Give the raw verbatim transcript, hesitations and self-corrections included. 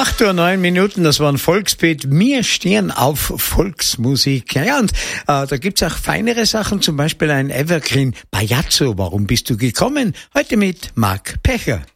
acht Uhr neun Minuten, das war ein Volksbeat. Wir stehen auf Volksmusik. Ja, und äh, da gibt's auch feinere Sachen, zum Beispiel ein Evergreen Bajazzo. Warum bist du gekommen? Heute mit Marc Pecher.